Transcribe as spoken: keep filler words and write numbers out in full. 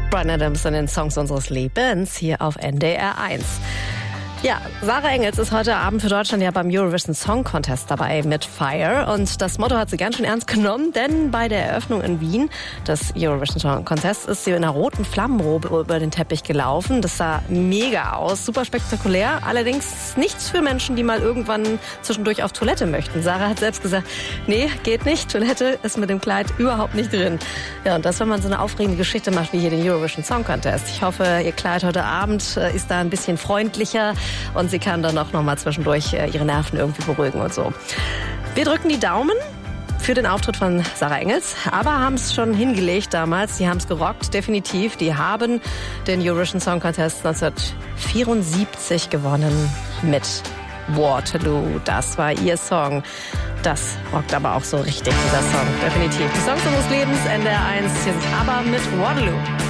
Bryan Adams in den Songs unseres Lebens hier auf N D R eins. Ja, Sarah Engels ist heute Abend für Deutschland ja beim Eurovision Song Contest dabei mit Fire. Und das Motto hat sie ganz schön ernst genommen, denn bei der Eröffnung in Wien des Eurovision Song Contest ist sie in einer roten Flammenrobe über den Teppich gelaufen. Das sah mega aus, super spektakulär. Allerdings nichts für Menschen, die mal irgendwann zwischendurch auf Toilette möchten. Sarah hat selbst gesagt, nee, geht nicht. Toilette ist mit dem Kleid überhaupt nicht drin. Ja, und das, wenn man so eine aufregende Geschichte macht wie hier den Eurovision Song Contest. Ich hoffe, ihr Kleid heute Abend ist da ein bisschen freundlicher. Und sie kann dann auch noch mal zwischendurch ihre Nerven irgendwie beruhigen und so. Wir drücken die Daumen für den Auftritt von Sarah Engels, aber haben es schon hingelegt damals. Die haben es gerockt, definitiv. Die haben den Eurovision Song Contest neunzehnhundertvierundsiebzig gewonnen mit Waterloo. Das war ihr Song. Das rockt aber auch so richtig, dieser Song. Definitiv. Die Songs unseres Lebens, N D R eins. Hier sind ABBA mit Waterloo.